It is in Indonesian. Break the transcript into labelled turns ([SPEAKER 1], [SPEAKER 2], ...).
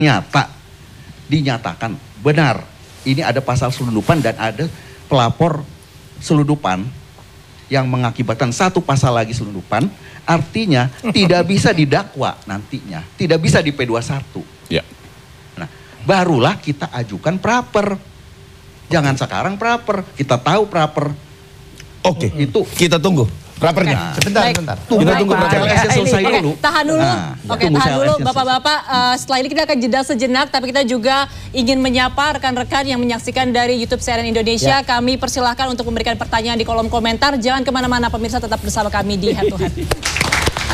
[SPEAKER 1] nyata dinyatakan benar ini ada pasal selundupan dan ada pelapor selundupan yang mengakibatkan satu pasal lagi selundupan, artinya tidak bisa didakwa nantinya, tidak bisa di P21.
[SPEAKER 2] Ya.
[SPEAKER 1] Nah, barulah kita ajukan praper. Jangan sekarang praper, kita tahu praper.
[SPEAKER 2] Oke,
[SPEAKER 1] Itu
[SPEAKER 2] kita tunggu prapernya.
[SPEAKER 3] Sebentar.
[SPEAKER 2] Kita tunggu
[SPEAKER 1] CLS selesai dulu.
[SPEAKER 4] Tahan dulu. Oke,
[SPEAKER 1] tunggu
[SPEAKER 4] tahan dulu
[SPEAKER 1] CLS-nya
[SPEAKER 4] Bapak-bapak. Setelah ini kita akan jeda sejenak, tapi kita juga ingin menyapa rekan-rekan yang menyaksikan dari YouTube CNN Indonesia. Kami persilahkan untuk memberikan pertanyaan di kolom komentar. Jangan kemana-mana pemirsa, tetap bersama kami di Head to Head.